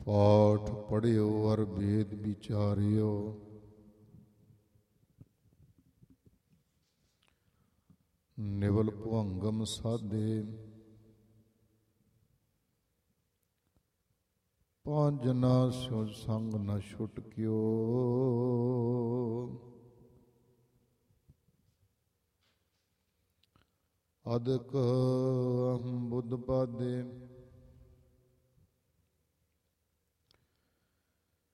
ਪਾਠ ਪੜ੍ਹਿਓ ਅਰ ਵੇਦ ਵਿਚਾਰਿਓ। ਨਿਵਲ ਭੁਅੰਗਮ ਸਾਧੇ ਪੰਜ ਜਨਾ ਸਿਉ ਸੰਗ ਨ ਛੁਟਕਿਓ। ਅਦਕ ਅਹੰ ਬੁੱਧ ਪਾਦੇ